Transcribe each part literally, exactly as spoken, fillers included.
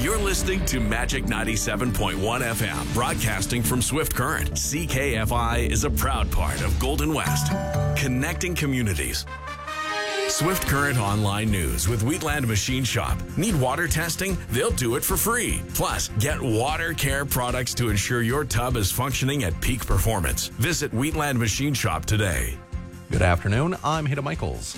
You're listening to Magic ninety-seven point one F M, broadcasting from Swift Current. C K F I is a proud part of Golden West, connecting communities. Swift Current Online News with Wheatland Machine Shop. Need water testing? They'll do it for free. Plus, get water care products to ensure your tub is functioning at peak performance. Visit Wheatland Machine Shop today. Good afternoon, I'm Hida Michaels.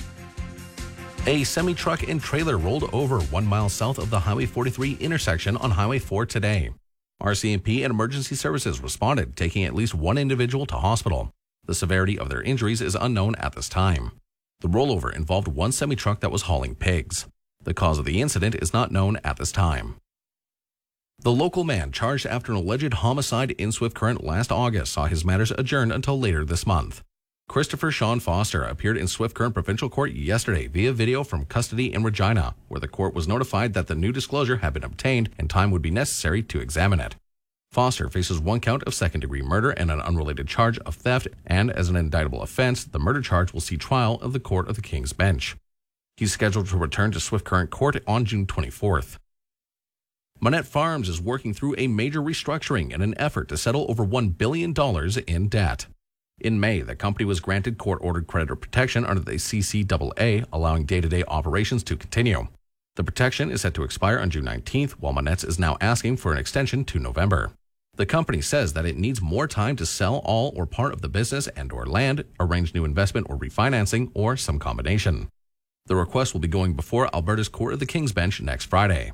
A semi-truck and trailer rolled over one mile south of the Highway forty-three intersection on Highway four today. R C M P and emergency services responded, taking at least one individual to hospital. The severity of their injuries is unknown at this time. The rollover involved one semi-truck that was hauling pigs. The cause of the incident is not known at this time. The local man charged after an alleged homicide in Swift Current last August saw his matters adjourned until later this month. Christopher Sean Foster appeared in Swift Current Provincial Court yesterday via video from custody in Regina, where the court was notified that the new disclosure had been obtained and time would be necessary to examine it. Foster faces one count of second-degree murder and an unrelated charge of theft, and as an indictable offense, the murder charge will see trial of the Court of the King's Bench. He's scheduled to return to Swift Current Court on June twenty-fourth. Monette Farms is working through a major restructuring in an effort to settle over one billion dollars in debt. In May, the company was granted court-ordered creditor protection under the C C A A, allowing day-to-day operations to continue. The protection is set to expire on June nineteenth, while Monette's is now asking for an extension to November. The company says that it needs more time to sell all or part of the business and or land, arrange new investment or refinancing, or some combination. The request will be going before Alberta's Court of the King's Bench next Friday.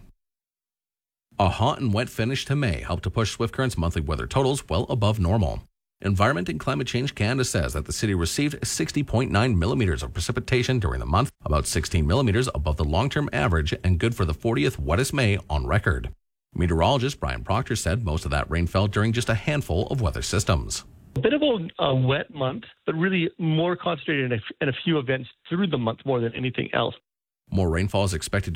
A hot and wet finish to May helped to push Swift Current's monthly weather totals well above normal. Environment and Climate Change Canada says that the city received sixty point nine millimeters of precipitation during the month, about sixteen millimeters above the long-term average and good for the fortieth wettest May on record. Meteorologist Brian Proctor said most of that rain fell during just a handful of weather systems. A bit of a, a wet month, but really more concentrated in a, in a few events through the month more than anything else. More rainfall is expected